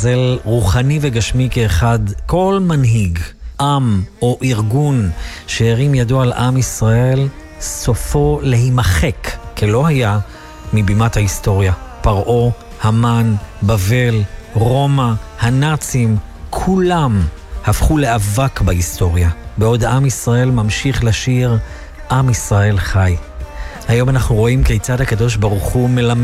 לעזאזל רוחני וגשמי כאחד. כל מנהיג, עם או ארגון שהרים ידו על עם ישראל, סופו להימחק כלא היה מבימת ההיסטוריה. פרעה, המן, בבל, רומא, הנאצים, כולם הפכו לאבק בהיסטוריה. בעוד עם ישראל ממשיך לשיר, עם ישראל חי. היום אנחנו רואים כיצד הקדוש ברוך הוא מלמד